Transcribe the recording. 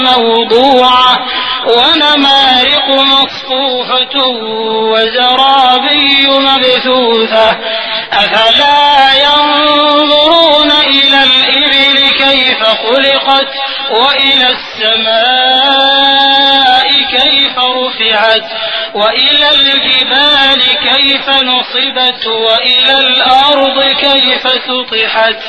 موضوعة ونمارق مصفوفة وزرابي مبثوثة أفلا ينظرون إلى الإبل كيف خلقت وإلى السماء كيف رفعت وإلى الجبال كيف نصبت وإلى الأرض كيف سطحت